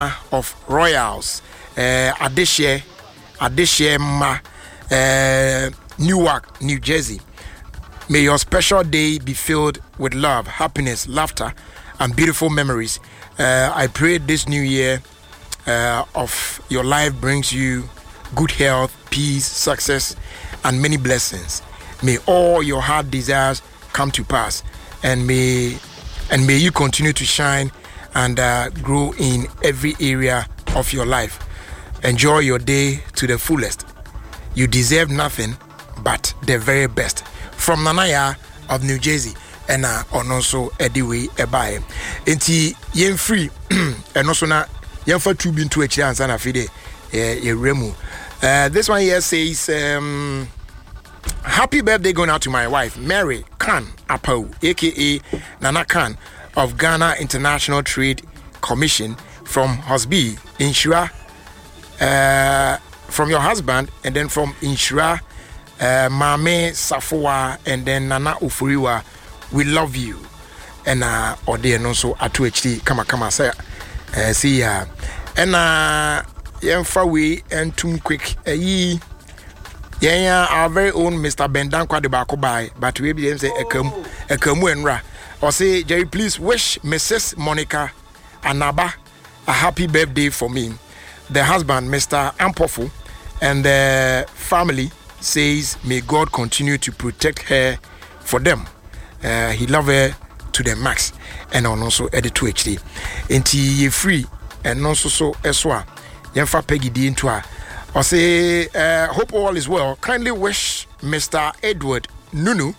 of Royals, Adeshie Ma, Newark, New Jersey. May your special day be filled with love, happiness, laughter, and beautiful memories. I pray this new year of your life brings you good health, peace, success, and many blessings. May all your heart desires come to pass, and may you continue to shine and grow in every area of your life. Enjoy your day to the fullest. You deserve nothing but the very best. From Nanaya of New Jersey, and also Ediwe Ebae. Enti yen free and also na yen for tube into a chance and a fide remu. This one here says happy birthday going out to my wife Mary Khan Apo, aka Nana Khan of Ghana International Trade Commission from Hosby Inshura, from your husband, and then from Inshura, Mame Safoa, and then Nana Ufuriwa. We love you. And Ode and also Atu HD kama say see ya. And Yemfa we and too quick our very own Mr. Bendankwa de Bakobai, but we be say ekamu enra. Or say, Jerry, please wish Mrs. Monica Anaba a happy birthday for me. The husband, Mr. Ampofu, and the family says, may God continue to protect her for them. He love her to the max. And also edit to HD. Enti ye free and also so eswa. Yemfa Peggy D into her. Or say, hope all is well. Kindly wish Mr. Edward Nunu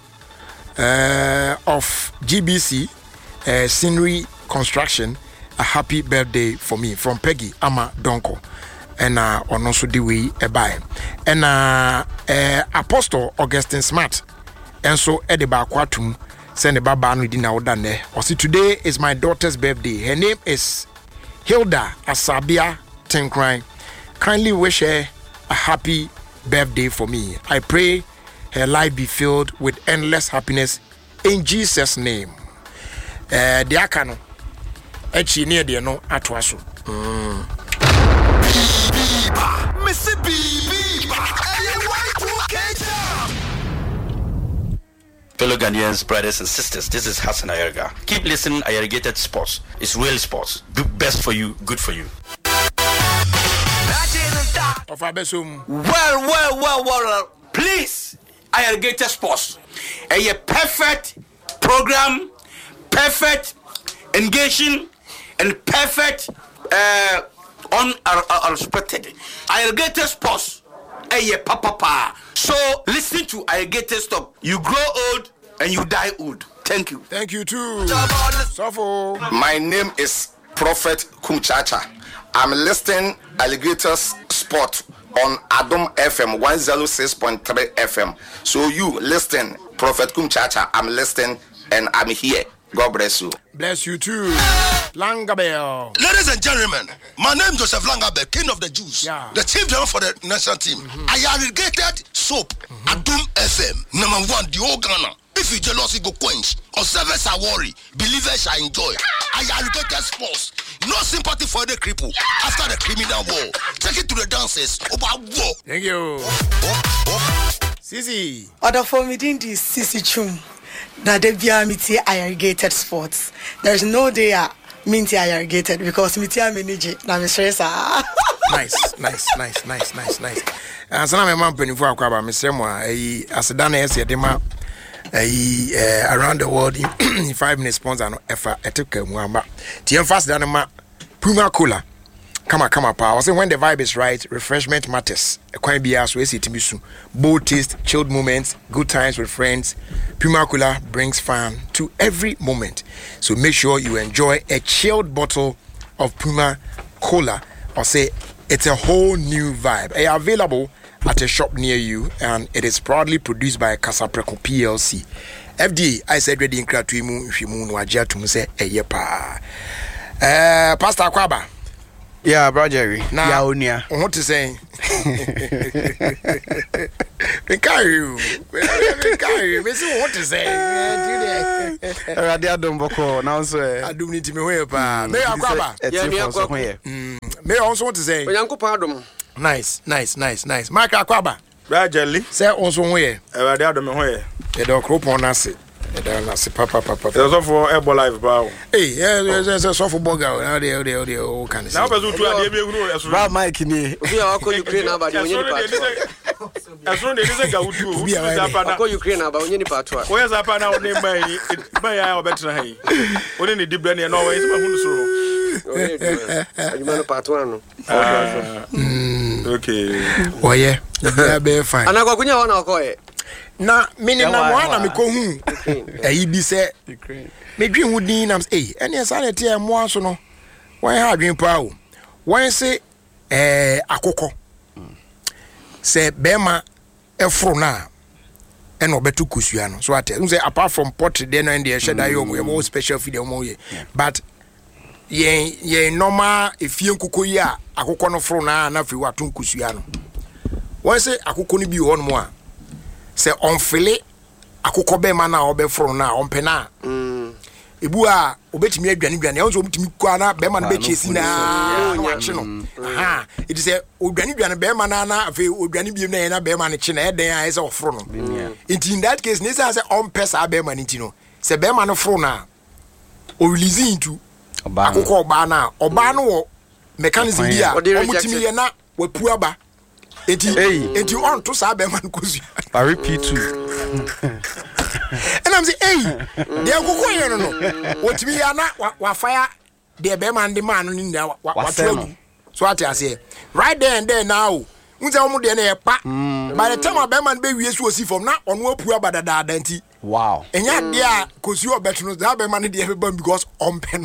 of GBC Scenery Construction a happy birthday for me from Peggy Ama Donko. And on also the way buy. And Apostle Augustine Smart. And so Ediba Quatum send a baba within our dane. Or see, today is my daughter's birthday. Her name is Hilda Asabia Tenkrai. Kindly wish her a happy birthday for me. I pray her life be filled with endless happiness in Jesus' name. Diakano. Echi near the no atwaso. Fellow Ghanaians, brothers and sisters, this is Hassan Ayerga. Keep listening, Ayergated Sports. It's real sports. Best for you, good for you. Well. Please, Ayergated Sports. A perfect program, perfect engaging, and perfect unexpected. Ayergated Sports. Papa. So listen to Ayergated Stop. You grow old and you die old. Thank you. Thank you too. Sofo. My name is Prophet Kumchacha. I'm listening Alligators Sport on Adom FM 106.3 FM. So you listen, Prophet Kumchacha. I'm listening and I'm here. God bless you. Bless you too. Langabel. Ladies and gentlemen, my name is Joseph Langabel, King of the Jews, the chief driver for the national team. I Ayergated soap, Adom FM, number 1, the whole Ghana. If you jealousy go quench, or service are worry, believers shall enjoy. I Ayergated Sports. No sympathy for the cripple after the criminal war. Take it to the dancers about war. Thank you. Sisi. Other for me didn't Sisi Chum. That they be Ayergated Sports. There's no day minty Ayergated because me manage na me stress. Nice. And so my mom penny for akwa me say mo asedana ese de ma around the world in 5 minutes sponsor no efa eteka mu amba. Tiem fast dan ma Puma Cola. Come on, pa. I say when the vibe is right, refreshment matters. Quite be as we see Timisu. Bold taste, chilled moments, good times with friends. Puma Cola brings fun to every moment. So make sure you enjoy a chilled bottle of Puma Cola. Or say it's a whole new vibe. They are available at a shop near you, and it is proudly produced by Casapreco PLC. FDA, I said ready in Kratuimu, if you moon wajia to say a yepa. Pastor Kwaba. Yeah, bro Jerry. Now, Onia. What to say? We carry you. We carry you. We see what to say. Radia Domboko. Now, sir. I do need to be here, pa. May I grab? Yeah, me here. May I also want to say? Uncle Pardon. Nice. Mark Aquaba. Gradually. Say also where? Radia Domboko. The dog rope on us. Papa. There's also for Ebo Live Bow. Hey, there's a soft bugger. How they can say. Now, but you Bob Mike in here. We are all Ukraine about as soon as they go to we are Ukraine about any part. Where's up now? May I better? Hey, only the deep and always you part one. Okay. Oh, yeah, be fine. And I go on our coy. Na mini na mwana meko hu ayi bi se medwi hu din na ene sanete e mo aso no wan ha adwen pa o wan se akokɔ se bema efro na ene obetu kusua no so ate say apart from pot dey no dey sheda yo mo special feed mo ye but ye normal efie nkukɔ yi a akokɔ no fro na fi watu kusua no wan se akokɔ no bi ho no mo a se onfele akokɔ be ma na obeforo na ompena ebu a obetimi adwane e won so obetimi kwa na be ma na be chesi na wache no aha it is odwane be ma na afi odwane bi na be ma na che na eden a se oforo no in that case ne say ompesa be ma nti no se be ma no foro na o release into akokɔ oba na oba no wo mechanism bi a omutimi ye na wapu aba enti on to sa be man kozu I repeat too. And I'm say the akoko ye no otimi ya na wa fire the be man the man ni na wa so ati ase right there and there now unse omo de na ye pa by the time be man be wie so osi from na ono apu abadada enti wow enya de a kozu obetu no that be man de be ban because on pen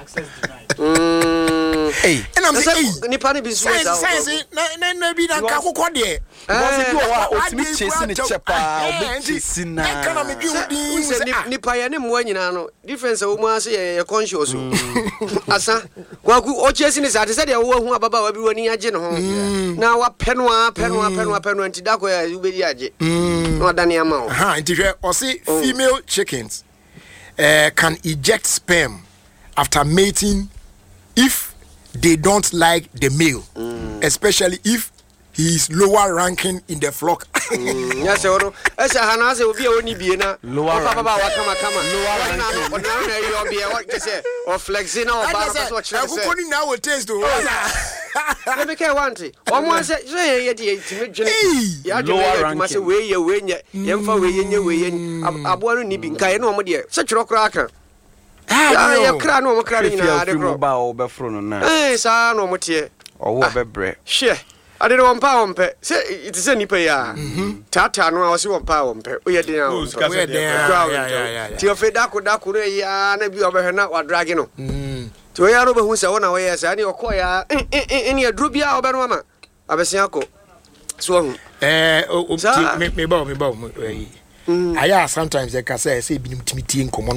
hey and I'm saying ni pani bi so na bi na akoko de because if you are otimi chasing the chepa obi chasing na kana me bi udi ni pa ya ne mo nyina no difference o mu ase ye conscious asa kwaku o chasing is ate say de wo hu ababa wa bi woni age ne ho na wa peno anti da ko ya ubedi age no dane ama o ha nti hwe o say female chickens can eject sperm after mating if they don't like the male, especially if he is lower ranking in the flock. Yes, oro. Esa hana se obi e woni bie na. Papa wa kama. Lower ranking. Na you obi e what say? O flexing na o ba so chere say. Akoko ni na wo taste o. Let me care want. O mo say ye de timi dwene. Ya lower ranking. Say we nye. Ye mfa we nye. Abo no ni bi nka ye na o mo de. Se twero kra aka. Ya kra no mo kra ni na de kro. Ba o be fro no na. Sa no mo tie. O wo be bre. She. I didn't want power on pet. Say it is any pay. Tata no, I was on power on pet. We are there. Tio Fedaku, ya, and be over her not what dragging. To a over who's on our way as any or coya any a drubia or Benama. Abesiaco. So, I sometimes they can say in common.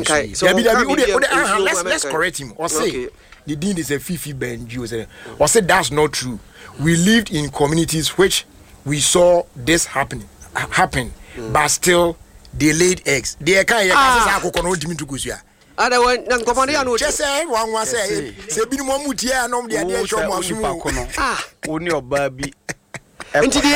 Let's correct him or say the dean is a Fifi Benji or say that's not true. We lived in communities which we saw this happen, but still they laid eggs. They can't to Kusia. Other one, Nankomania, just say one was say, Mutia, and the idea show only your baby. And to the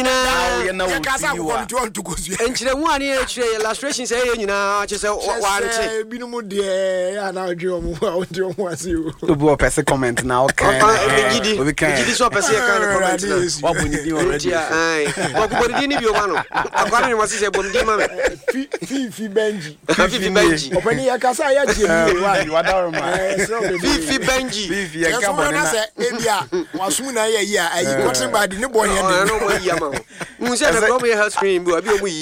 one here, illustration say, you know, just say, Binomo, dear, and I'll do you. To pass a comment now. We can this up as a kind of comment. What would you do already? What didn't you want? I'm going to say, Fifi Benji. Open your Casaya, Fifi Benji. Fifi, was soon I got by the new boy. I know where Yama. Musa probably has screamed, but I'll be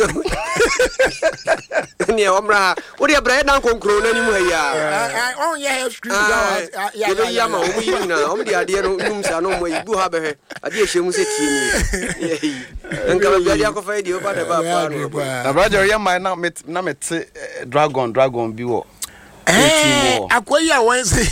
near Omra. What are you bread and concrone anyway? I only have screamed. Yama, we know the idea of rooms. I know where you have a dear she was a team. And come to Yakofay, you about Roger, you might not meet Dragon Bureau. Akoya Wednesday.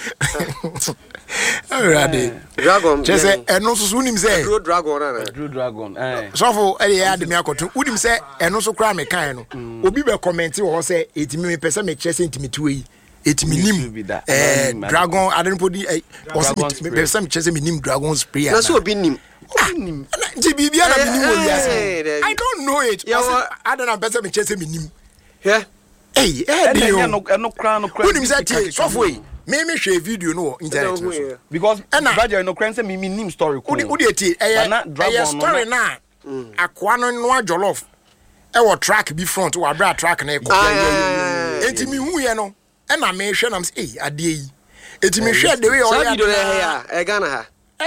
Dragon. Just say, and no so unim say. Drew Dragon. So for any other me akoto. Unim say, and no so cry me kind. Obi be commenting or say, it me person me chest into me. It minim dragon. I don't put the person chasing minim dragon spray. That's what minim. I don't know it. I don't know person chasing minim. Yeah. Hey, no crown. Who him say software? Me share video no internet because Roger no crown say me minim story. Who dey dragon story na. Akwa no jollof. E wo track be front wo abra track na e ko. Enti mi hu ye no. And I may share them say, a day. It's me share the way all you do here. Ghana,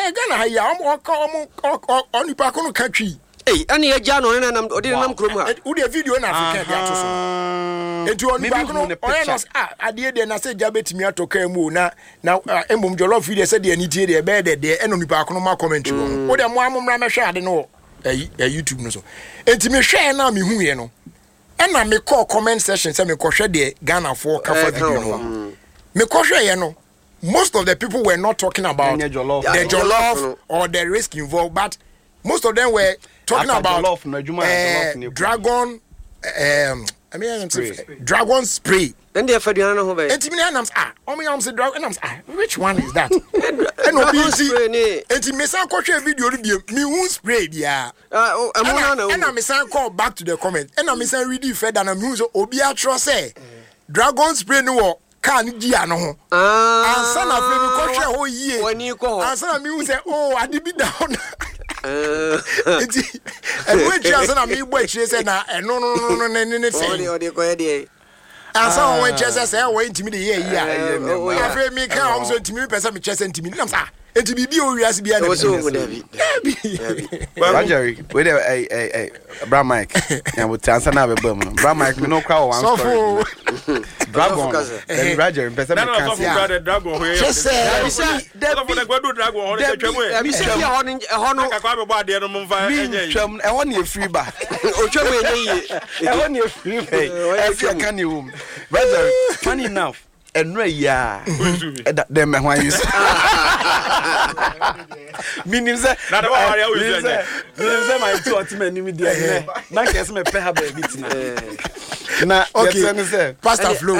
only back on the country. Hey, any a Jano and I'm ordinary Kroma. Would a video in Africa? And to only back on I did and I said, Jabet me to Kermuna. Now, Embum Jollof video said the need their bed at the end of the back on my comment. What am one Ramasha? I don't know. A YouTube no so. And to me share now me who you know. And I make call comment session say me ko share the Ghana for cover video no. Me ko share you know. Most of the people were not talking about the jollof or the risk involved, but most of them were talking about dragon dragon spray. Then they for the no ho be. Enti me am say say dragon am say which one is that? And no be see. Enti me san ko share video bi me hu spray bia. And I me san call back to the comment. And I me san read further na me hu so obi atro say dragon spray no can gi ano ho. Ansa na fe me ko share ho yie. Wani ko ho. Ansa na me hu say oh ade bi down. Enti and we just na me boy say na no say. Odi ko ye. And so when Jesus say we intimi the year after me can also intimi person me chese intimi nam sa enti bibi o wiase bia na so David Roger we dey bra mic and we answer na be bam bra mic me no kwa one story dragon Roger person me can see dragon ho just say David the gwadu dragon ho dey twem mi say ho no akwa be bo ade no mfa enye twem e ho na free ba o twem enye e ho na free ba e fi kan ni home brother funny enough enra ya dem me hwan use minim say na the area we say my two ultimate me dey na kese me pe ha ba bit na okay say pastor flow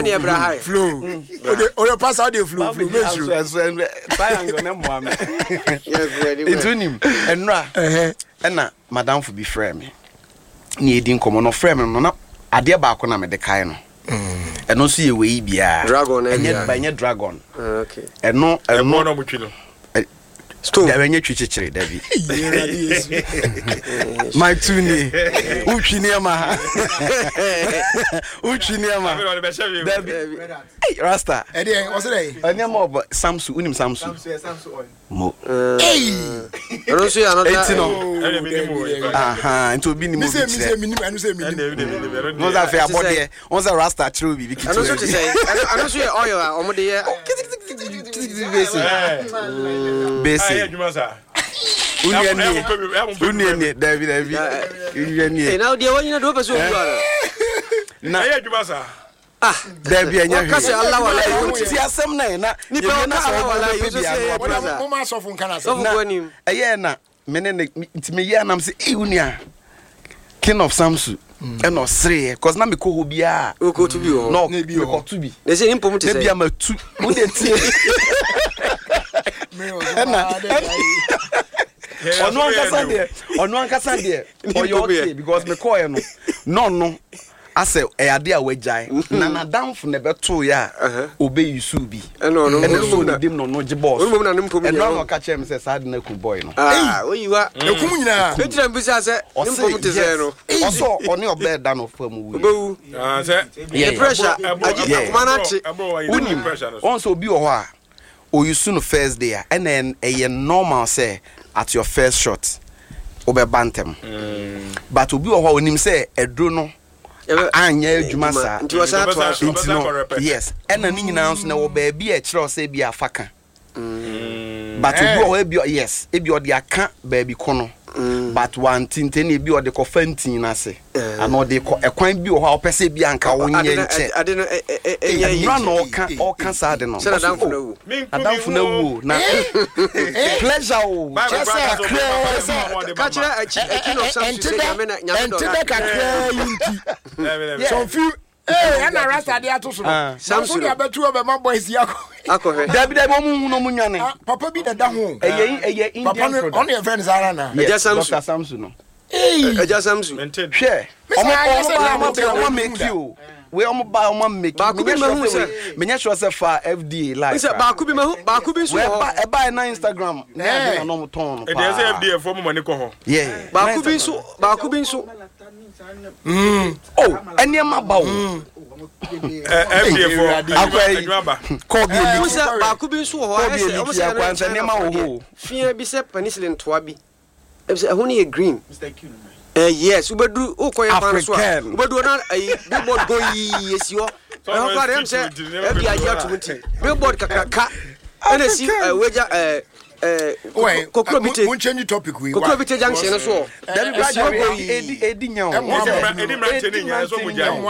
o pastor dey flow make sure triangle na mo am itunim enra na madam for be friend me ni edi nkomo no friend me no na ade ba ko na me de kai no eno so ye we bia dragon enye dragon okay no no mutwi no stone da enye twichichire David my tuni utwini ama David hey rasta ede what's it enye mo Samsung unim Samsung mo hey eno so ya no into bi ni mo say minim no za fe abode on za rasta true bi eno so to say eno so ya oil omo de ye base Union David hey now dey won you do person obu na ya adwuma sa David anya kasi Allah wala ti asem na ni pe na Allah wala you so say mo ma so fun kana so fun na mene ntime ya nam say unia king of Samsu and no sre cause na me ko ho bia o ko to bi o no me ko to bi they say impom to say bia ma tu mo de tie ono ankasa de oyo because me call no ase ade a wajai na damfo ne beto ya obe yusu bi no so dim no je boss no na impom e no ka chem say sad na ku boy no oyiwa ekum nyina betira mbisa say impom to say no also oni obe da no fam wu say the pressure akuma na chi unim also obi o ho a oyusu no first day and then a normal say at your first shot obe bantem but obi o ho onim say edro no anya adwuma sa yes and na nyina nso na wo ba bia e kire o say bia afaka but obi o yes e bi o de aka ba bi ko no but one tinten bi or the cofantin na se and or the ekwan bi o ha opese bi anka wo nye nche ade no run all can sad no adamfo na wu na pleasure o catch a some few and I rest at the Atos. Samson, I bet 2 of my boys. David, no munyan. Papa be the down. Papa, only a friend's arana. Just Samson. Just Samson. Share. I make you. We are about 1 make. Menya was a far FDA like. Bakubi buy na Instagram. Na no ton. There's FDA for money ko. Yeah. Bakubi so. Oh, any about FDA for call me Bakubi so fear be se penicillin to abi. Honey green. Yes, ubedu okoye pan so. Ubedu na billboard go yes yo. I hope them say FBI ya to meet. Billboard kakaka. And see wager Kokobite won change topic we Kokobite junction so that be edi nyawo edi manteni nya so mo jam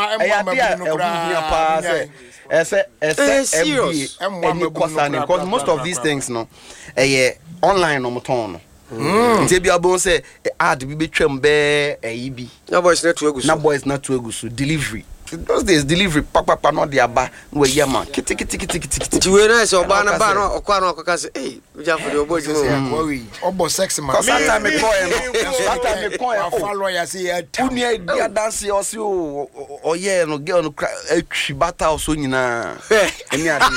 because most of these things no online no moton no nti bia bon say ad bi betwam be bi na boys na to agusu delivery those days delivery papa no dey aba we yama kiti ti we na se oba na ba no okwa no okaka say eh uja for the obo ji worry obo sex man sometimes me call follow ya say uni dia dance o si o ye no girl no atwi bata so nyina emi ade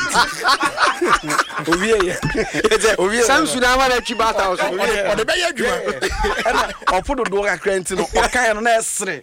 owie Samson na ma na atwi bata o so o de be ya adwuma o fodo do ka krenti no o kan no na esre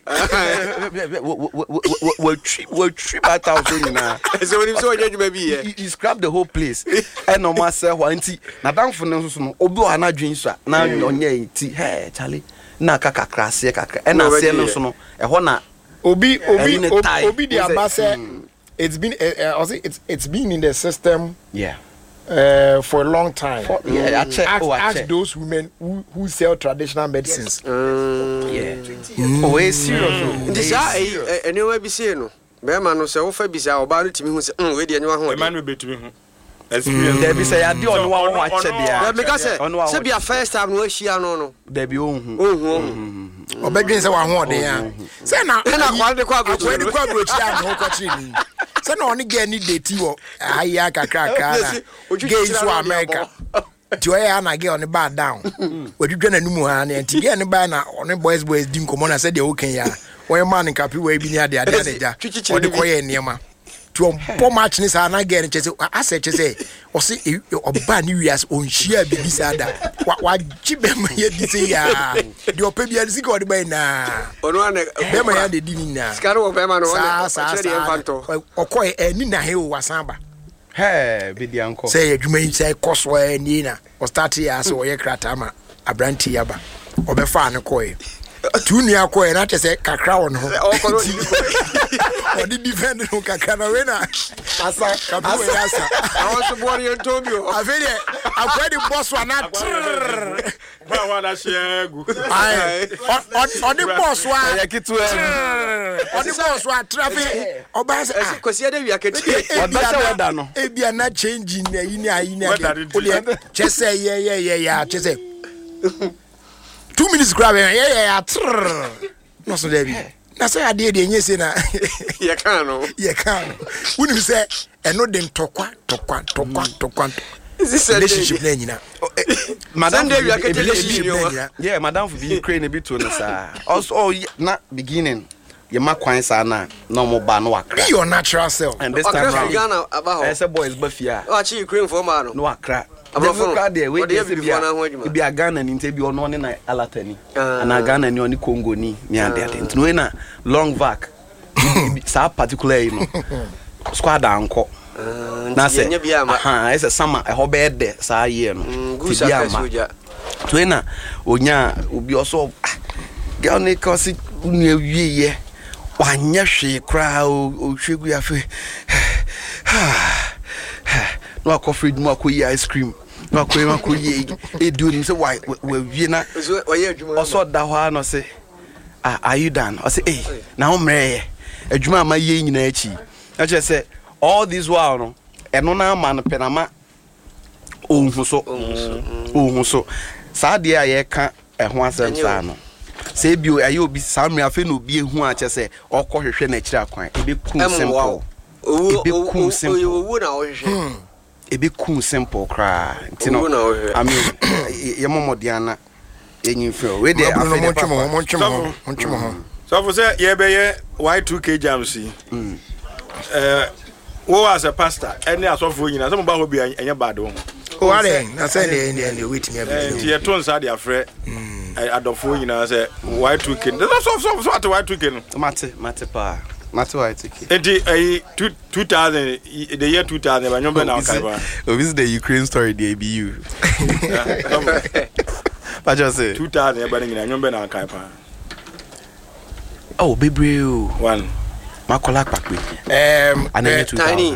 we bata o so nyina so when so adwuma bi he scrap the whole place and no ma say wanti na danfo no so no obi o anadwen so na onye ti he chale na kakakra se kakra e na se no so no e ho na obi the abase it's been in the system for a long time. Ask those women who sell traditional medicines. Oh, it's serious. This anyway be say no. Be man no say wo fa bisa oba no timi hu say we de anwa ho. Man we betimi hu. There be say ade on wa ho ache bia. Be because say be first time no ahia no. There be ohun. Obedwen say wa ho ode ya. Say na kwa de kwa abrochi na ho kwachi ni. Say na oni get ni date wo aya kakra na. Gay so America. Joya na get on the bar down. We dwedwa na numu ha na enti get ni ba na oni boys di nkomo na say de oken ya. Wo man nkapi we bi ni ade ja. Odi koye niema. To pom match ni sa na get ni chese ase chese o se oba ni wias on share bibi sa da. Wa jibem ye di se ya. De opebia ni sika odi ba na. Ono ana be ma ya de di ni na. Skaro wo be ma no wona. Sa okoye ni na he wo wasamba. Hey, bidi anko. Say adwuma yi say koso ni na. O start ya so ye krata ma abranti yaba. Obefa ne koye. Tunia koye na chese kakra won ho. O di defend no kakra na we na. Asa kapu we asa. I want to born you told you. Afeli akwedi boss wa na. Ba wa na shegu. Ai. On the boss wa. Ya kitu on the boss wa traffic. Oba se kwesi de wi aketi. Oba se weda no. Ebia na change na yi ni ayi ni ade. O de chese ye chese 2 minutes grab yeah no so there be na say ade de enye se na ye kan no wonu say eno de tokwa this relationship na nyina madam de we relationship yeah madam for be Ukraine be to no sir also na beginning ye makwan sa na no mo ba no akra be your natural self and this time round Ghana abaho I say boys bafia o achi Ukraine for ma no akra we be a Ghana ni ntebi ono ne na alatani na Ghana ni oni Congo ni ade ntino we na long vac sa particular no squad anko na se ese sama e ho be de sa ye no tibiama to we na onya obi oso girl ne kosi unu awie wanya hwe kra o hwegu ya fe no akofred mu akoyi ice cream na ko ye e do nim say why we wie na also da ho no say are you done? I say na umre adwuma ma ye nyina achi I just say all this while no eno na ma no penama ohun so saa de a ye ka ho asem saa no say bio aye obi samre afi no obi ehu a che say okohwehwe na kira kwan e be cool simple ebe cool simple cry ntino I mean ye momodiana enyi feel we dey monchimo so for say ye be ye Y2K jams wo as a pastor any asofo nyina some ba ho bia enya bad wo what na say dey wait me abi ye ton sa dey afre adofo nyina say Y2K so at Y2K no mate pa mate Y2K enti 2000 the year 2000 ba nyombe na akaiba obviously the Ukraine story the ABU but just say 2000 ba nyina nyombe na akaiba oh baby one makola pakwe ananya 2000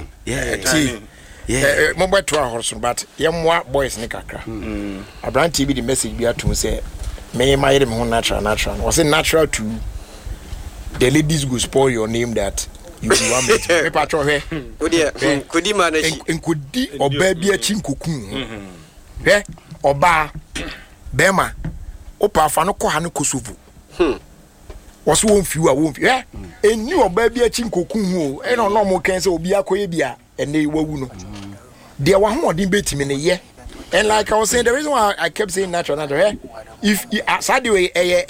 yeah mo to a horse but yemwa boys ne kakra abranti bi the message bi atum say me mayere me ho natural was it natural to the ladies go spoil your name that you want me patro he kodi manachi nkodi oba bi achi nkokun he oba bema opa afa no ko ha no kosovo was won fiu eh eni oba bi achi nkokun hu e no no mo ken say obi akoye bia ene wawu no de wa ho odin betimi ne ye. And like I was saying, the reason why I kept saying natural, if aside way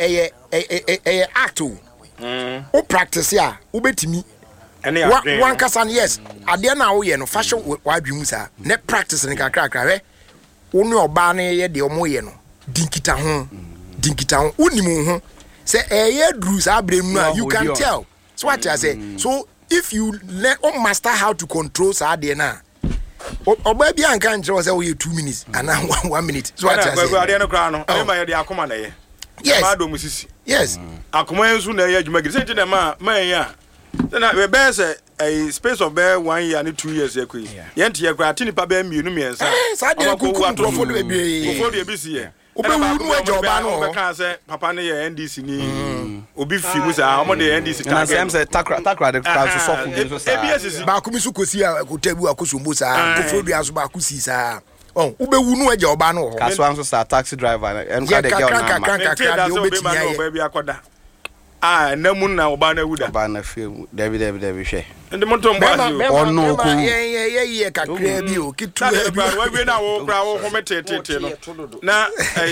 act o practice ya ubetimi one kasan yes ade na wo ye no fashion wa dwum sa ne practice ne kakra kakra wonu oba na ye de omo ye no dinkita ho unimu ho say dru sa bremu you can tell so what I say so if you learn master how to control sa de na oba bia anka nche say we 2 minutes and 1 minute so what I say go ade no kra no e ma ye de akoma na ye yes ma do musisi yes akoma ensu na ye adwuma gidi se nche na ma ya na we be say a space of 1 year and 2 years ekoi ye nte ye kra ati nipa be mienu miensa sa de kuku trofo do ebie ofo de bisi ye obewu nu ejoba no be kan say papa ne ye NDC ni obi fi mu sa omo de NDC na say am say takra de so so so ba kumi su kosi a kotabu akosombo sa kofo dua so ba kosi sa ubewu nu ejoba no ho kaso anso sa taxi driver en ka de girl na ma kakra de obetimi aye ba akoda namu na oba na wuda ba na fie David hwe ndi monto mbazi ono ko ye kakra bi o kitu bi wa bi na wo kra wo hometete no na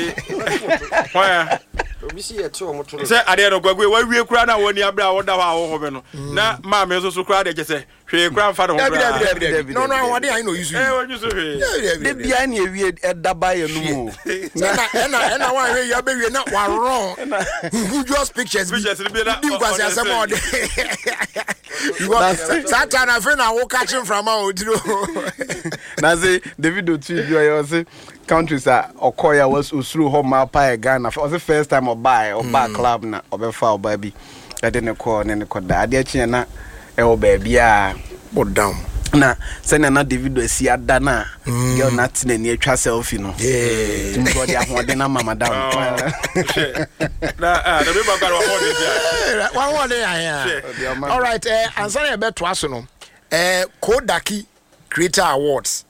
hoya obisi ye to mo to se ade no gwagwe wa wie kra na woni abra wo da wa wo hobe no na ma me so kra de je hwe kra fa do kra no wade I know use wo use hwe de bia na ewie edaba ye no mo na wa hwe ya be wie na wa wrong who just pictures bi kwase asem ode Satan afi na wo catching from out odiro na say David Otu bi o say countries are okoya was usuru ho ma pa Ghana for the first time oba club na obefa oba bi ade ne ko ne ko da ade achi na e oba bia bodam na send na David asi ada na girl na tina ni atwa selfie no tumbo dia ho de na mama down na the people got one ya all right answer e beto aso no Kodaki Creator Awards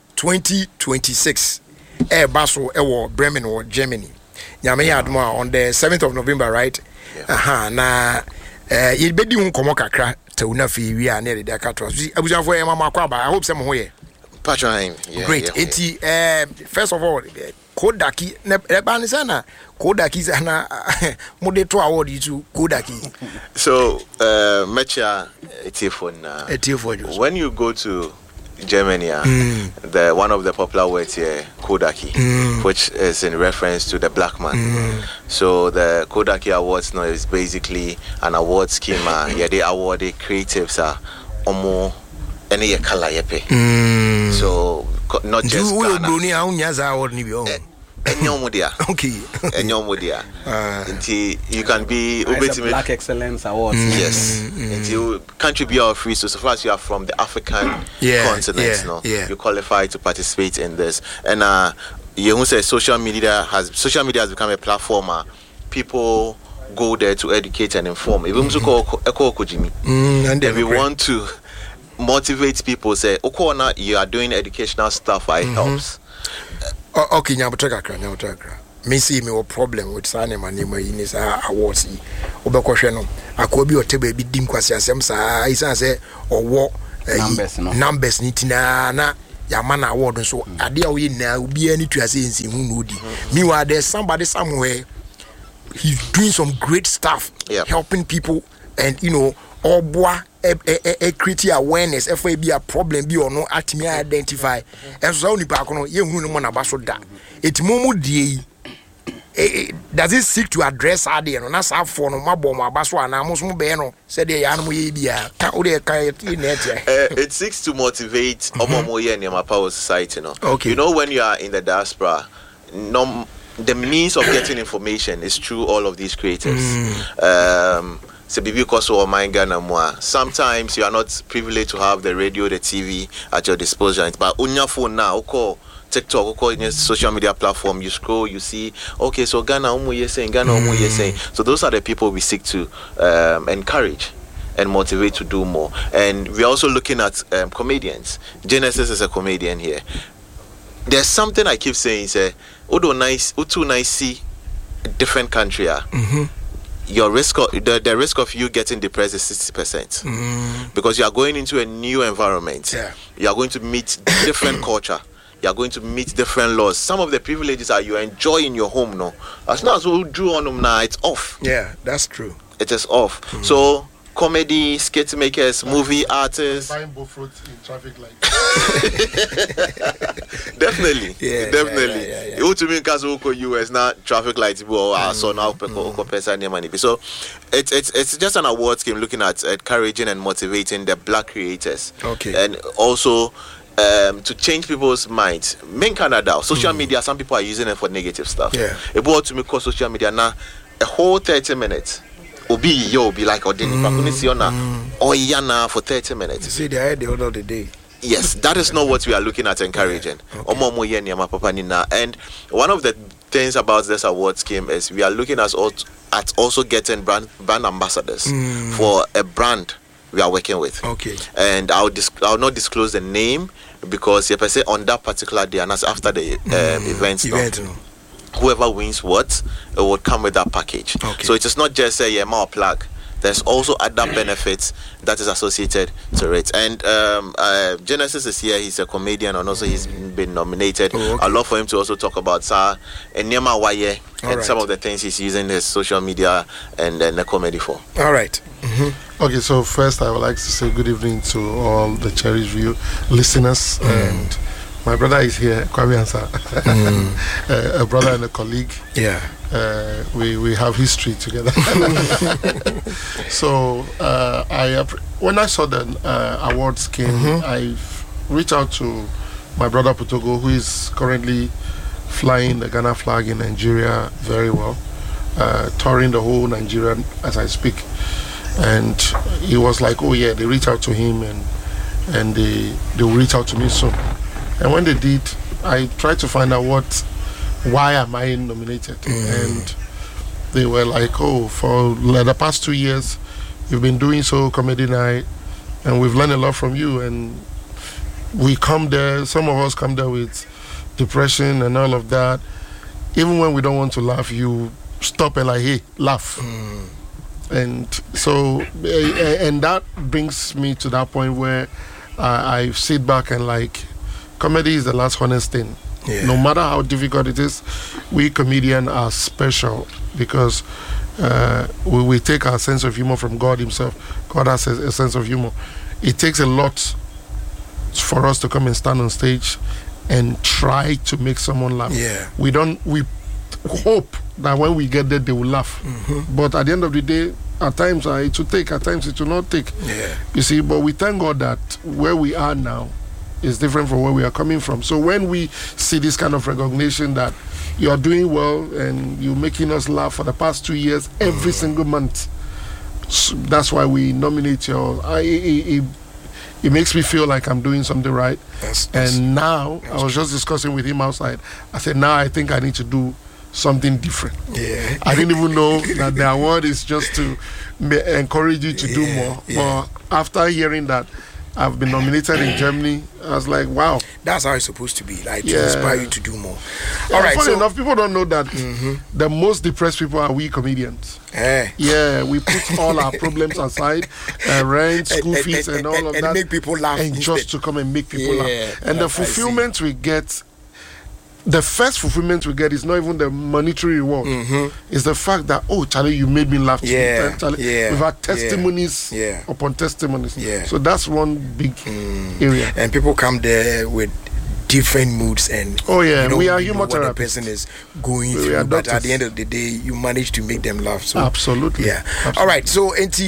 2026 baso wo Bremen or Germany nyame ya admo on the 7th of November right na you be di hu komo kakra tauna fi wi a na de akato abusafo e mama kwa ba I hope some ho ye patron great first of all Kodaki ne ba ni sana Kodaki sana mode to award you Kodaki so mecha etifon when you go to Germany, the one of the popular words here, Kodaki, which is in reference to the black man. So the Kodaki Awards now is basically an award scheme. Yeah, they award the creatives omo any color yepe. So not just Ghana. Okay. You can be Black Excellence Awards. Yes. Until country be our free, so far as you are from the African continent, you qualify to participate in this. And you say social media has become a platform. People go there to educate and inform. Even and we want to motivate people. Say, Okona, you are doing educational stuff. It helps. Okay, Nyamutakra. Me see me a problem with Sanem and in his awards. Obekosheno, I could be a table be dim quasiasem, I say, or what numbers nitina. Yamana award and so Adia we now be any to say in Moody. Meanwhile, there's somebody somewhere. He's doing some great stuff, helping people, and all boy create awareness. If it be a problem, be or no, at me identify. And so only back on you no man about that. It's momo di. Does it seek to address Adi and that's how for no maboma baswa and almost mobeno said the animal yibia. It seeks to motivate Omomoye and Yamapawa society. Okay. When you are in the diaspora, the means of getting information is through all of these creators. Sometimes you are not privileged to have the radio, the TV at your disposal. But on your phone now, TikTok, social media platform, you scroll, you see, okay, so Ghana, saying. So those are the people we seek to encourage and motivate to do more. And we're also looking at comedians. Genesis is a comedian here. There's something I keep saying, say, too nice see different country. Your risk of the risk of you getting depressed is 60%. Because you are going into a new environment. You are going to meet different culture. You are going to meet different laws. Some of the privileges that you enjoy in your home, as long as we drew on them now, it's off. Yeah, that's true. It is off. So comedy, skit makers, movie artists. Buying both roads in traffic lights. Definitely. You to me because US now traffic lights so now so it's just an award scheme looking at encouraging and motivating the black creators. Okay. And also to change people's minds. In Canada, social media, some people are using it for negative stuff. It brought to me called social media now a whole 30 minutes. Be like or yana for 30 minutes. You see the idea of the day. Yes, that is not what we are looking at encouraging. And one of the things about this award scheme is we are looking at also getting brand ambassadors for a brand we are working with. Okay. And I'll not disclose the name because if I say on that particular day and that's after the event. Whoever wins what it will come with that package. Okay. So it is not just a more plug. There's also other benefits that is associated to it. And Genesis is here. He's a comedian and also he's been nominated. I'd love for him to also talk about Enyema Waye and some of the things he's using his social media and the comedy for. All right. Okay, so first I would like to say good evening to all the Cherished View listeners and my brother is here, Kwame Ansa, a brother and a colleague. Yeah. We have history together. So when I saw the award scheme, I reached out to my brother Putogo, who is currently flying the Ghana flag in Nigeria very well, touring the whole Nigeria as I speak. And he was like, oh yeah, they reached out to him and they will reach out to me soon. And when they did, I tried to find out why am I nominated? And they were like, oh, for the past 2 years, you've been doing so comedy night, and we've learned a lot from you. And we come there, some of us come there with depression and all of that. Even when we don't want to laugh, you stop and like, hey, laugh. And so, and that brings me to that point where I sit back and like, comedy is the last honest thing. No matter how difficult it is, we comedians are special because we take our sense of humor from God himself. God has a sense of humor. It takes a lot for us to come and stand on stage and try to make someone laugh. We hope that when we get there, they will laugh. But at the end of the day, at times it will take, at times it will not take. You see, but we thank God that where we are now is different from where we are coming from. So when we see this kind of recognition that you are doing well and you're making us laugh for the past 2 years every single month. So that's why we nominate you. It makes me feel like I'm doing something right. And now, I was just discussing with him outside. I said, now I think I need to do something different. Yeah. I didn't even know that the award is just to encourage you to do more. But after hearing that I've been nominated in Germany, I was like, wow. That's how it's supposed to be, like to inspire you to do more. All right. Funny enough, people don't know that the most depressed people are we comedians. Yeah, we put all our problems aside, rent, school fees, and all of that, and make people laugh, and just to come and make people laugh. And the fulfillment we get. The first fulfillment we get is not even the monetary reward. It's the fact that, oh, Charlie, you made me laugh. We've had testimonies upon testimonies. So that's one big area. And people come there with different moods and we are humor therapists. What the person is going through, but at the end of the day, you manage to make them laugh. So absolutely. All right. So into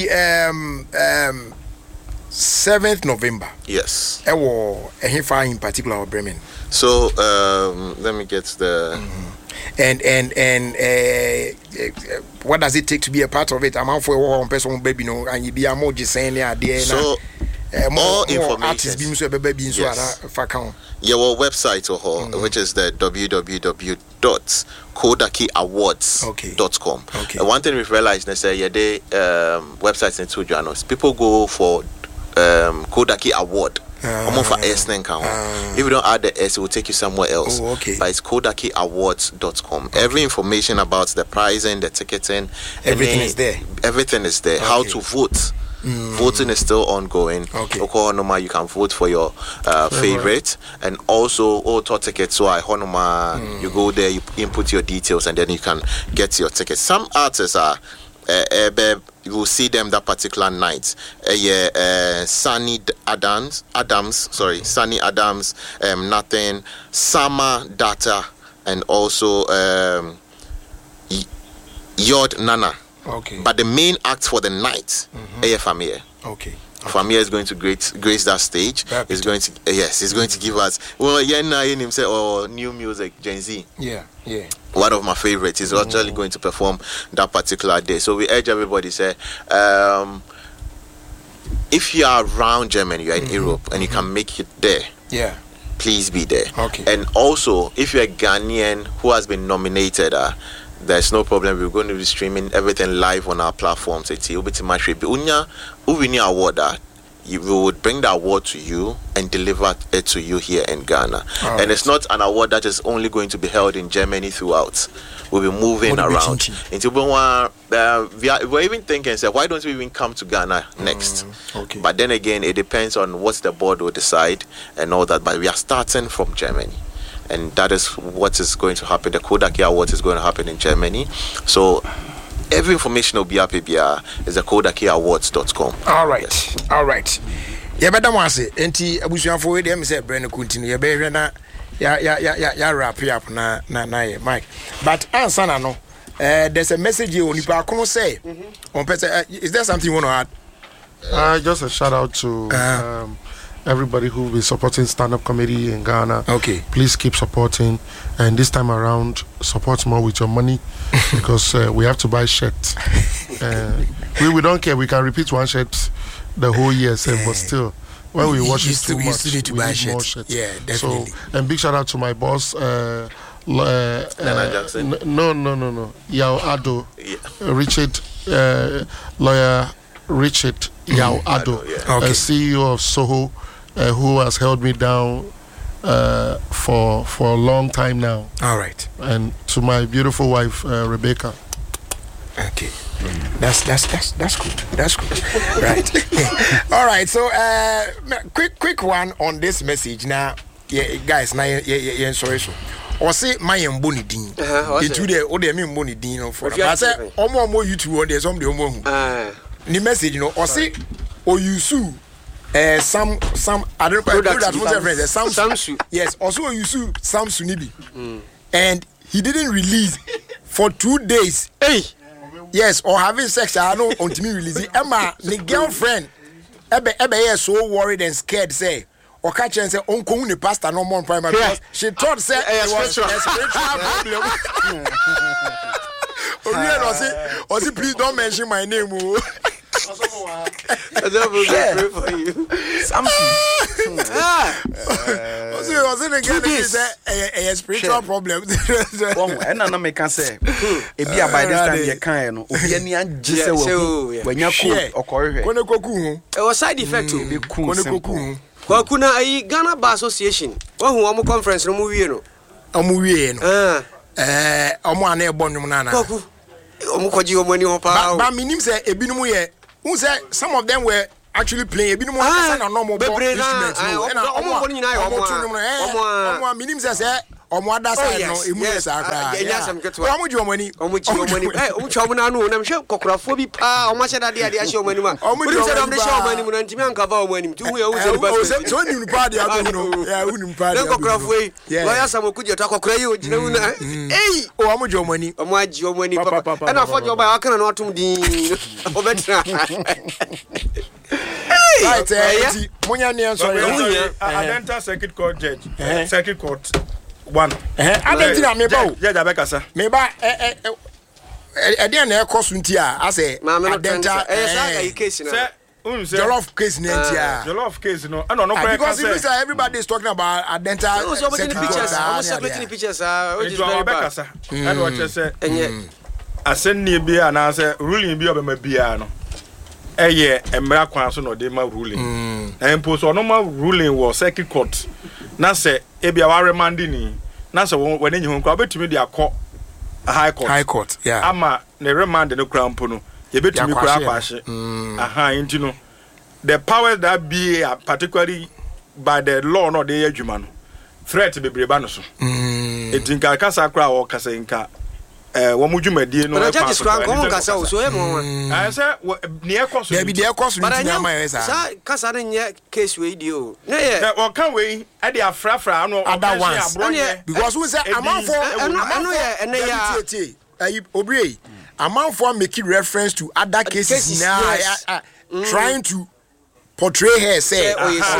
7th November. Yes. In particular, Bremen. So let me get the. And what does it take to be a part of it? I'm out for one person, baby, no, and you be a more just saying there. So more information. Yes. Your website, which is the www.kodakiawards.com. One thing we've realized is that websites in two journals. People go for Kodaki Award. If you don't add the S, it will take you somewhere else. But it's kodakiawards.com. Every information about the pricing, the ticketing, everything is there. Everything is there. How to vote. Voting is still ongoing. You can vote for your favorite, and also tickets. So you go there, you input your details, and then you can get your tickets. Some artists are. You will see them that particular night. Sunny Adams, Nothing, Sama Data, and also Yod Nana. But the main act for the night, Famia. Famia is going to grace that stage. He's going to he's going to give us new music, Gen Z. One of my favorites. He's actually going to perform that particular day. So we urge everybody say, if you are around Germany, you are in Europe, and you can make it there. Please be there. And also, if you're a Ghanaian who has been nominated, there's no problem. We're going to be streaming everything live on our platforms. We would bring the award to you and deliver it to you here in Ghana. And it's not an award that is only going to be held in Germany throughout. We'll be moving around. We're even thinking, why don't we even come to Ghana next? But then again, it depends on what the board will decide and all that. But we are starting from Germany. And that is what is going to happen. The Kodaki Award is going to happen in Germany. So every information will be up here is the kodakiawards.com. All right. Yeah, but that was it. Enti abusuan for them say Breno continue. Be na ya wrap up na Mike. But answer no. There's a message you nipa kono say. On person is there something you want to add? Just a shout out to everybody who will be supporting stand-up comedy in Ghana. Please keep supporting, and this time around support more with your money because we have to buy shirts. We don't care, we can repeat one shirt the whole year, but still when we watch it too much, we need more shirts. Definitely. So, and big shout out to my boss Nana Jackson. No. Yao Ado, Richard, lawyer Richard Yao Ado, CEO of Soho, who has held me down for a long time now. All right. And to my beautiful wife Rebecca. That's good. That's good. Right. All right. So quick one on this message now. Guys, now sorry so. Or say my mboni din. Into the other me mboni din for. I say omo YouTube on there somebody omo. The message or say Oyusu some I don't know that was a friend Samsu. Yes, also Oyusu Samsu Nibi. And he didn't release for 2 days. Yes, or having sex I don't want me release it. Emma the girlfriend Ebe so worried and scared say or catch and say unko the pastor no more primary because she thought say it was a spiritual problem. Osi, please don't mention my name. I don't pray for you. Was it again a spiritual problem? And I make say, if you are by this time, you can't. When you're cool, it was side effect to Kwakuna ayi Ghana Bar Association. One who am conference no movie no. Omu omo ana e bonu nana. Kwaku. Omu kwaji omo ni opa. Ba minim say ebinumu ye. Who said some of them were actually playing ebinumu kasa na normal ball instruments. Omo bonu nyina omo minim say omo ada side no emu esa akra. Omo ji omo ni. Omo cha omo na no na mhwe kokorafo bi pa omo hyeda de ade ahye omo ni ma. Omo say dem de hyɛ omo ni mu na ntimi anka va omo ni mu. Tu hu ya hu say so ni pa de abu no. Ya hu ni pa de. Kokorafo yi. Lawyer Samoku je to kokora yi ogina hu na. Ei, omo ji omo ni. Omo aji omo ni papa. Na fo jo ba aka na no atum din. Obetra. Right, munya ni answer. Adenta circuit court judge. Circuit court 1. Adentina me ba o. Judge abekasa. Me ba na ekosu nti a ase adenta case na. Jollof case na nti a. Jollof case no. I don't know because everybody is talking about adenta. So making pictures. I'm separating pictures. Which is very bad. And what you say? Aseni bi ana say ruling bi obema bia no. Eye emra kwan so no dey ma ruling. And post no ma ruling was circuit court. Na say e bia wa remand ni. Na say when enyi ho kwa betumi dey akọ high court. High court, yeah. Ama ne remand no kra mpo no. Ye betumi kra kwahye. Inti no. The powers that be particularly by the law no dey adwuma no. Threat bebreba no so. Etinka kasa kra o kasa nka womu dwumadie no e pa so ko kasa o so e mo I say ne ekoso there be the ekoso ni nyama yesa sa kasa ne nye case we di o na ye o kan we e dey afrafra no other ones because we say amanfo eno ye ene ya obrie amanfo make reference to other cases now trying to portray her say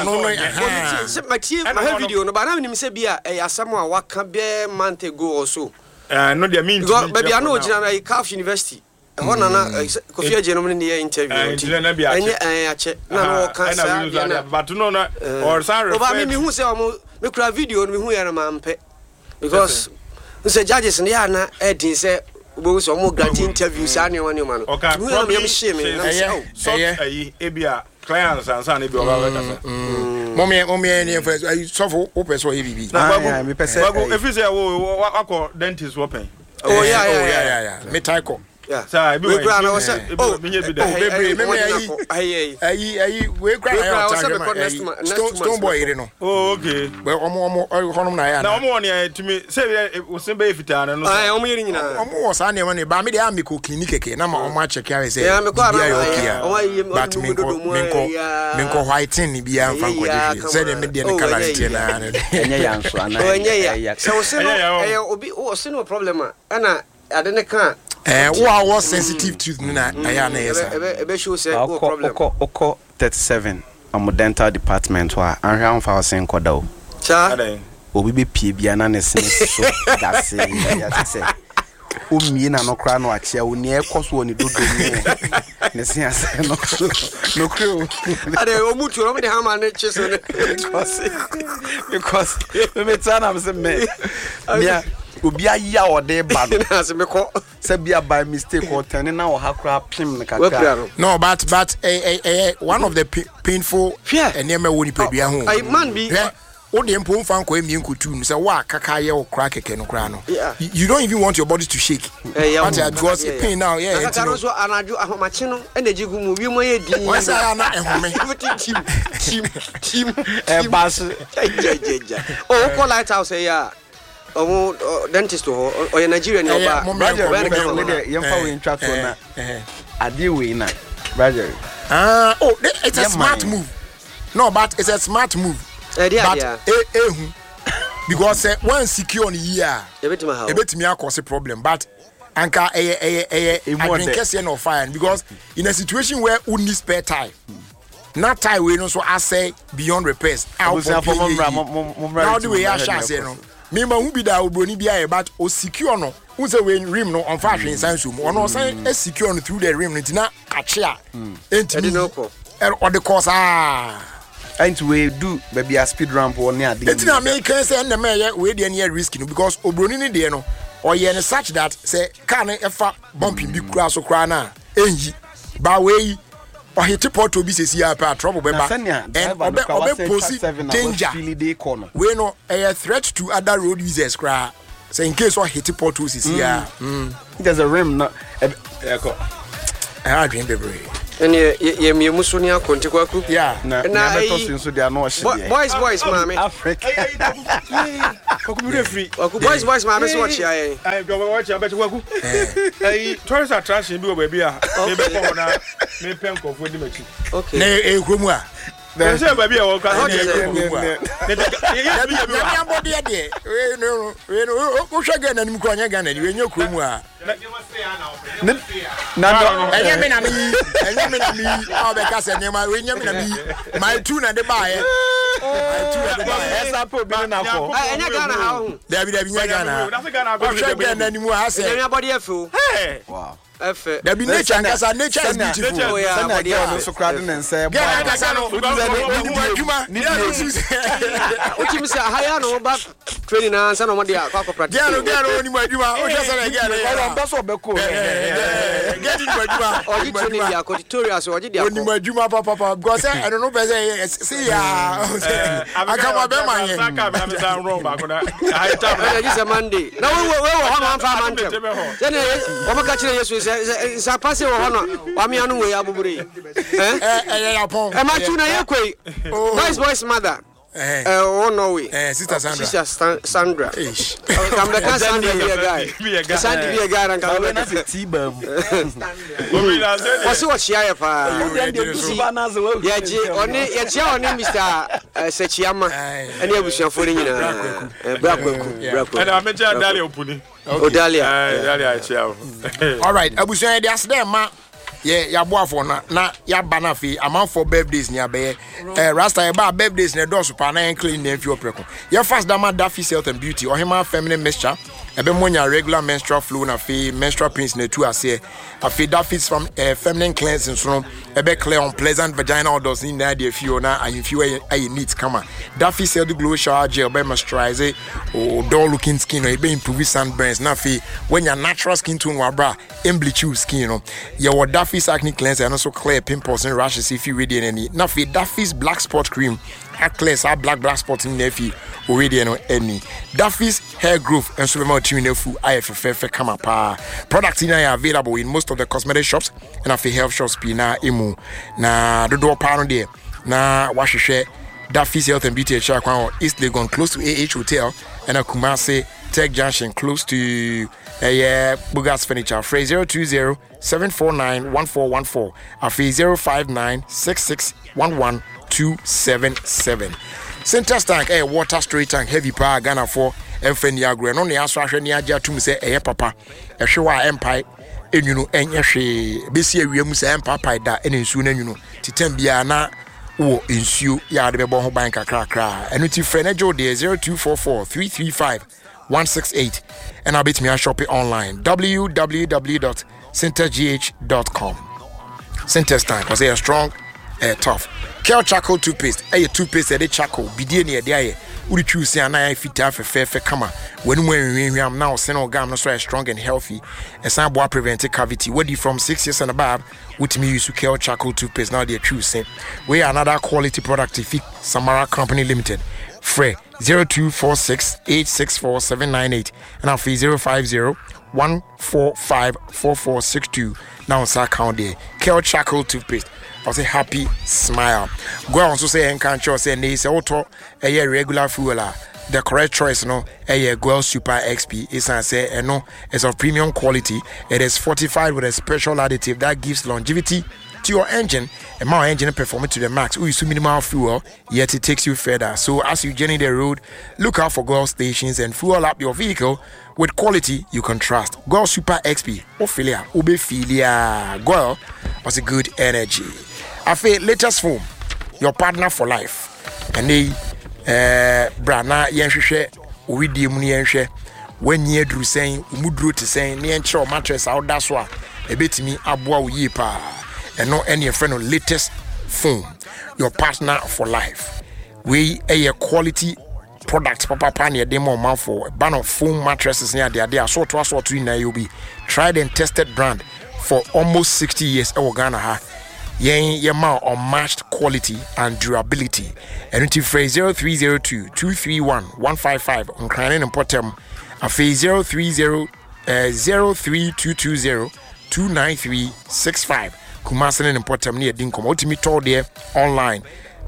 my video no but na me say bia asamo a waka be month ago or so no they mean baby I know General Calf University hona na Kofi Agyenom ne dey interview enye ache na no kan sa but no na or sorry over me hu say omo me kura video no me hu ya na mampe because say judges ne ya na edin say obo so omo grant interview sa ne woni ma no hu ya me shame me na so ayi ebia clients ansa na bi oba wekasa mommy any first so for open so EBB na me pese if you say wo akọ dentist open oh yeah me taiko yeah sa bi we grant was oh baby me ayi we grant stone boy ire no oh okay but omo honum na ya na omo woni timi say we sin be fita na no omo yiri nyina omo wo sa na e ba me dey am ko clinic keke na ma omo a check ya say yeah me ko but me ko whiten ni bia fan ko dey say dem dey na clarity na enye ya nso ana enye ya so se no obi o se no problem ana ade ne kan who are sensitive tooth na aya na yesa ebe show say go problem oko 37 am dental department wa anhwe amfa osen koda o cha obi be pie bia na ne sen so da se ya se o mi na no kra no achia o ne ekoso oni dodo ne sen ase no kro ade o mutu no me de hama ne chiso ne because me tana am se me yeah obi aya ode ba no se me ko se bia by mistake or turn na o hakra pim ne kakra no but one of the painful enema woni padua ho I man be o de mpo mfa nko emi nkutu no say wa kaka ye o kra keke no kra no you don't even want your body to shake but because pain now kaka so anaju ahomache no energy gu mu wi mo ye di won say na ehome team bas o ko lighthouse ya omo dentist ho o Nigeria ni oba yemfa we ntwa to na ade we na brother it's a smart move no but it's a smart move but because one secure on year ebetimi akose problem but anka I can guess no fine because in a situation where you need spare time na tie we no so asay beyond repairs now the way I shall say no me ma hu bi da obroni bi aye but o secure no who say we rim no on fashion sansu mo no say e secure no through the rim no tina ache a enti no ko or the course and we do maybe a speed ramp or near the enti na me can say na me we dey near risky no because obroni ni dey no or ye such that say car no efa bumping bi kura so kura na enyi ba we or hit port to be see a trouble be back and obe pose danger we no a threat to other road users cry say in case or hit port to see here there's a rim not I dream baby and ye musunia kontikwaku na beto so they are no boys mama Africa boys mama so watch here I go watch about waku tourist attraction bi o baby a me be ko na me pen ko fo di machi okay na e kromu a na say baby a wo ka na e kromu a ya body de we no o hwe ga na nim ko anya ga na we nya kromu a na enya me na mi o be ka se nyama we nya me na mi my two na de ba ye my two na de ba ye esa po bi na fo enya ga na ha ho David nya ga na o hwe ga na nim a se enya body afu wow efe David nature nkasa nature is beautiful sana dia no so crowd na nse ga na nkasa no adwuma o ti mi say haya no ba training na nsa no mo dia kwa practice ga no ni mo adwuma o je say ga na o mba so be ko ga ni mo adwuma o ji training dia ko tutorials o ji dia ko ni mo adwuma papa because I don't know be say see ya akama be man ye saka me am wrong ba ko na I tap na this Monday na we ho man fa man tem then o ma ka kire Yesu sa passe wo hono wa me anu we abubure ya pon e ma tu na ye kwei boys mother oh no way sister Sandra come back Sandra be a guy Sandra be a guy and come na se tibam what's what share pa ya ji oni ya chia oni Mr. Sechiama ene abusuafo ni nyina brakwaku and I mention Dalia opuni Dalia chia all right abusuan dey asde ma ya boafo na ya bana fi amount for birthdays ni abe rasta e ba birthdays na do so pa na clean na fi opreko ya fast dama Daffy Health and Beauty or hima feminine mixture ebe monya regular menstrual flow na fi menstrual pains na tu ase afi Daffy's from feminine cleansing so ebe clear unpleasant vaginal odors ni na dey fi na ayinfi ayi neat kama Daffy Health glow shower gel be moisturize o dull looking skin ebe improve sunburns na fi when your natural skin tone wa bra bleach your skin no ya wo Daffy's acne cleanser and also clear pimples and rashes if you ready any na fi Daffy's black spot cream clears our black spots in nefi already any Daffy's hair growth and so much in nefu IFFF come up products in are available in most of the cosmetic shops and afi health shops pina emu na the door pound there na wash share Daffy's Health and Beauty Chakwan East Legon close to AH Hotel and a Kumasi Tech Junction close to Bugas Furniture. Phrase 020-749-1414. Afi 059-6611-277. Center tank water straight tank heavy power Ghana for Enfeni Agro. No ne aso ahwe ne agya tum se papa. Ehwe wa empire enwunu enye hwe besi awiam se empapa da ene nsu na nwunu. Titam bia na wo nsuo ya de bebo ho ban kakra enu ti frenejo de 0244-335-168 and I'll bet me a shop it online www.centergh.com. Center stand because they are strong tough. Kel charcoal toothpaste toothpaste de charcoal bidie ne de aye uri choose an eye fit fe kama when am now seno gam no so strong and healthy and some boy prevent cavity whether from 6 years and above with me use Kel charcoal toothpaste now they choose we are another quality product if Samara Company Limited Frey 0246-864-798 and now fee 050-145-4462 now on account there Kel charcoal toothpaste I say happy smile. Go on so say encounter say ne say auto a regular fuel the correct choice no a Goel Super XP is say no is of premium quality. It is fortified with a special additive that gives longevity to your engine and more engine performance to the max. We use minimal fuel yet it takes you further. So as you journey the road, look out for Goel stations and fuel up your vehicle with quality you can trust. Goel Super XP Ophelia Obefilia Goel was a good energy. I feel latest foam your partner for life. And they brana yenhwehwe owidie mu yenhwe when ye dru saying umudru to saying ne enchro mattress out that's why ebetimi aboa wo yi pa eno any friend of latest foam, your partner for life. We a quality product papa near demo man for a ban of foam mattresses near the idea so to in Nairobi tried and tested brand for almost 60 years Ghana ha yen unmatched quality and durability. And it phrase 0302 231 155 on Cranen and Potem a phase 03220 29365 Kumasan and Potem near Dinkom ultimate tour there online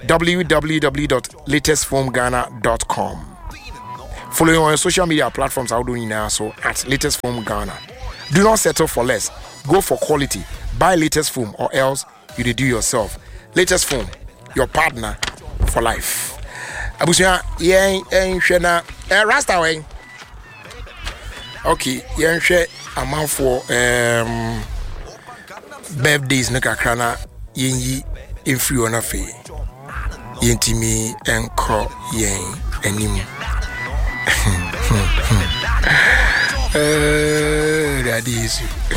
www.latestfoamghana.com. Follow on social media platforms how do you now so at Latest Foam Ghana. Do not settle for less. Go for quality. Buy Latest Foam or else you do yourself. Latest Foam, your partner for life. Abusia shena Rasta way. Okay, share amount for birthdays nakakrana yenyi free on a fee. Yentimi enko yen enim. That is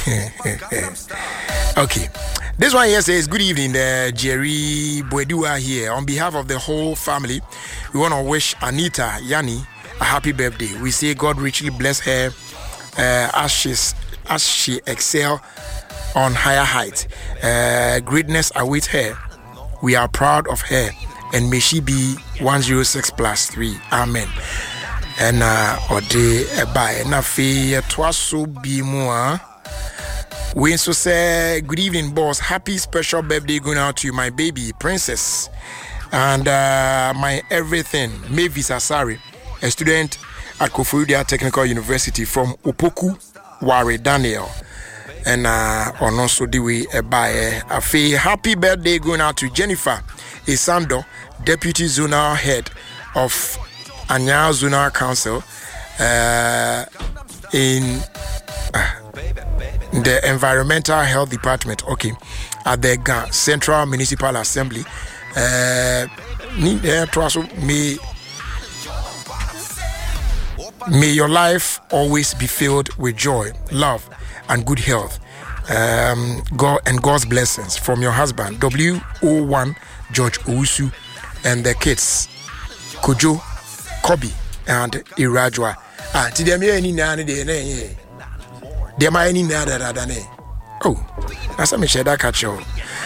okay. This one here says, good evening, Jerry Boedua here. On behalf of the whole family, we want to wish Anita Yani a happy birthday. We say God richly bless her as she excel on higher heights. Greatness awaits her. We are proud of her, and may she be 106+3. Amen. And ode by na fe twaso bi mu a we so say good evening boss, happy special birthday going out to you, my baby princess and my everything Mavis Asari, a student at Koforidua Technical University from Opoku Ware Daniel. And also the way by a happy birthday going out to Jennifer Isando, Deputy Zonal Head of Anya Zonal Council in the Environmental Health Department, okay, at the Central Municipal Assembly. May your life always be filled with joy, love, and good health. God and God's blessings from your husband, W01 George Owusu, and the kids, Kojo, Kobe, and Irajwa. Oh, that's a Michelle catch you.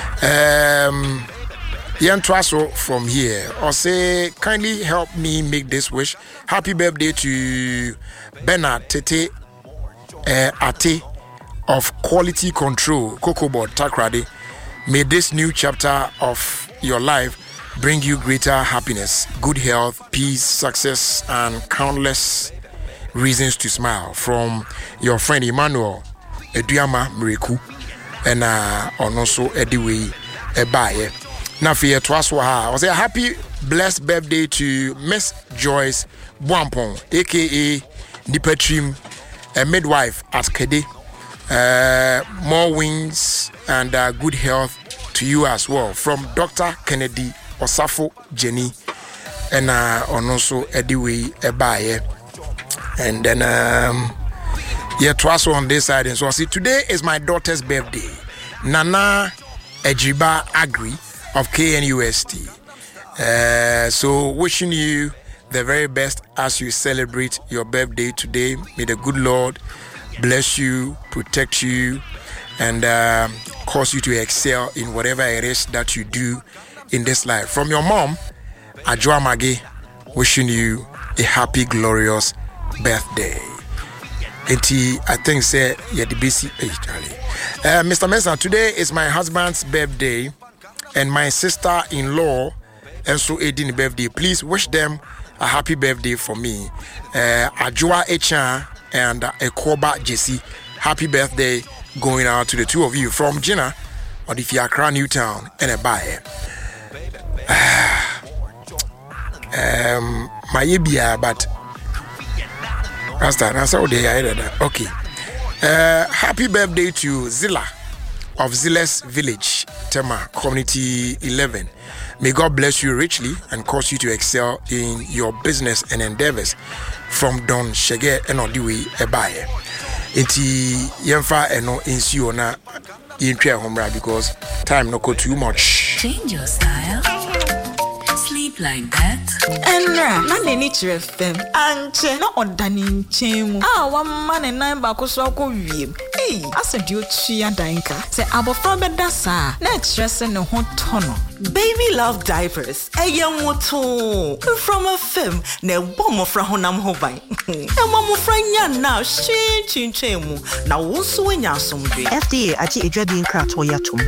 Yan Traso from here, or say, kindly help me make this wish. Happy birthday to Bernard Tete Ate of Quality Control, Cocoa Board Takrade. May this new chapter of your life bring you greater happiness, good health, peace, success, and countless reasons to smile. From your friend Emmanuel Eduyama Mreku, and also Ediwe Ebaye. Now for your Twaswaha, I was a happy blessed birthday to Miss Joyce Bwampong, aka Nipetrim, a midwife at Kede. More wings and good health to you as well. From Dr. Kennedy Osafo Jenny, and also Ediwe Ebaye. And then Twaso on this side. And so I see today is my daughter's birthday. Nana Ejiba Agri of KNUST. So wishing you the very best as you celebrate your birthday today. May the good Lord bless you, protect you, and cause you to excel in whatever it is that you do in this life. From your mom, Ajwa Mage, wishing you a happy, glorious birthday. I think say yeah the BC Charlie. Mr. Mesa, today is my husband's birthday and my sister-in-law and so Edin birthday. Please wish them a happy birthday for me. Ajua Echan and Ekoba Jesse. Happy birthday going out to the two of you from Gina or the Fiacra Newtown and a buyer. My Ibia, but that's how they are. Okay. Happy birthday to Zilla of Zilla's Village, Tema Community 11. May God bless you richly and cause you to excel in your business and endeavors. From Don Shege Enodiwi Ebaye. Inti Yemfa Eno Insio na Yintwe Homra because time no go too much. Change your style. Sleep like that. Enra, na ni chere fem. Anche na odani nchemu. One man and nine back so ko wiem. Hey, asedi otua danka. Se abofra beda sa, na chere no ho tono. Baby love diapers. Eyemoto. From a film, na bomb fra honam hoban. E mamofra nya na chinchemu. Na wo so nya asomdwe. FDA achi edwadi nkra to yatom.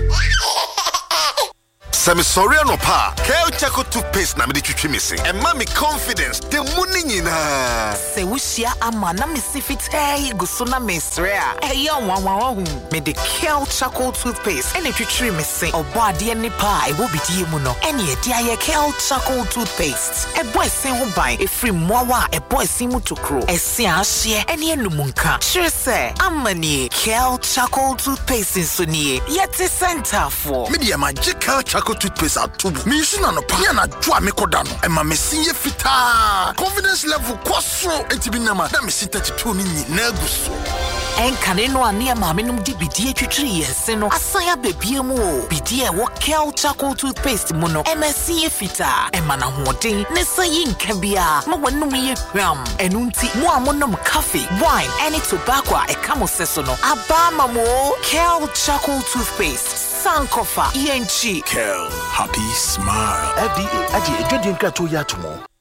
Semi sorry no pa. Kale Chaco toothpaste na me twitwi missing. And mommy confidence. The money nyina. Se wushia ama na me sifite go so na mesrea. Eya wanwa hu. Me the Kale Chaco toothpaste. Ene twitwi missing. Obo ade ni pa e wo bidie mu no. Ene e dia ye Kale Chaco toothpaste. E boy sen ho ban. E free mowa e boy sen mu tokro. E se ahye ene enumunka. Sure say amani Kale Chaco toothpaste so nie. Yeti center for. Media magical Chaco toothpaste atubu. Me use na no pa na dwa me koda no. E ma me sinye fita. Confidence level kwaso entibi nama. Na me sin 32 ni na guso. Enkane no ane ma me num di bidie twitwi yense no. Asaya bebie mu o. Bidie wo Kale Chaco toothpaste mu no. MSC fita. E ma na hoden ne sayi nka bia. Ma wanum ye hwam. Enu nti mo amonom coffee, wine, any tobacco e kamo seso no. Abama mo Kale Chaco toothpaste. Sankofa ENG. Kale, happy smile. FDA aji edwedi nkra to yatomo.